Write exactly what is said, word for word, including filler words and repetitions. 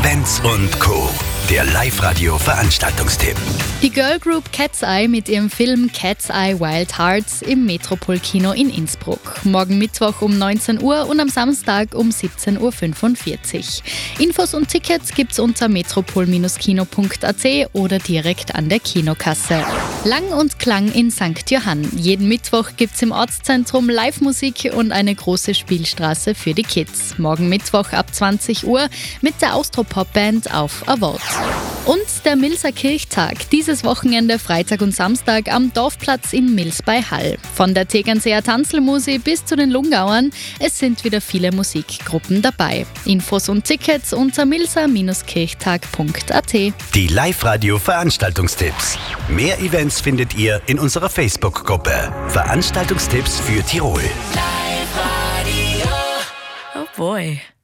Benz und Co. Der Live-Radio-Veranstaltungstipp. Die Girl Group Cat's Eye mit ihrem Film Cat's Eye Wild Hearts im Metropol-Kino in Innsbruck. Morgen Mittwoch um neunzehn Uhr und am Samstag um siebzehn Uhr fünfundvierzig. Infos und Tickets gibt's unter metropol Kino punkt a t oder direkt an der Kinokasse. Lang und Klang in Sankt Johann. Jeden Mittwoch gibt's im Ortszentrum Live-Musik und eine große Spielstraße für die Kids. Morgen Mittwoch ab zwanzig Uhr mit der Austropop-Band auf Award. Und der Milser Kirchtag. Dieses Wochenende Freitag und Samstag am Dorfplatz in Mils bei Hall. Von der Tegernseer Tanzelmusi bis zu den Lungauern. Es sind wieder viele Musikgruppen dabei. Infos und Tickets unter milser Kirchtag punkt a t. Die Live-Radio-Veranstaltungstipps. Mehr Events findet ihr in unserer Facebook-Gruppe. Veranstaltungstipps für Tirol. Live Radio. Oh boy.